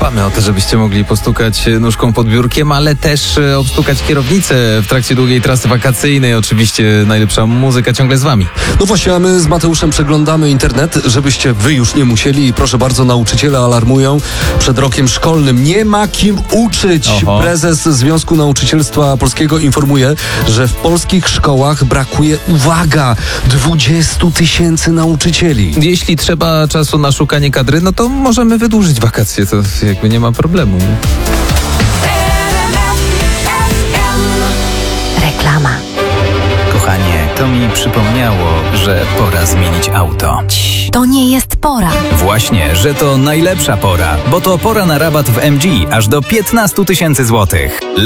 dbamy o to, żebyście mogli postukać nóżką pod biurkiem, ale też obstukać kierownicę w trakcie długiej trasy wakacyjnej. Oczywiście najlepsza muzyka ciągle z wami. No właśnie, a my z Mateuszem przeglądamy internet, żebyście wy już nie musieli. I proszę bardzo, nauczyciele alarmują przed rokiem szkolnym. Nie ma kim uczyć. Oho. Prezes Związku Nauczycielstwa Polskiego informuje, że w polskich szkołach brakuje, uwaga, 20 000 nauczycieli. Jeśli trzeba czasu na szukanie kadry, no to możemy wydłużyć wakacje. To jakby nie ma problemu. Reklama. Kochanie, to mi przypomniało, że pora zmienić auto. To nie jest pora. Właśnie, że to najlepsza pora, bo to pora na rabat w MG aż do 15 000 złotych.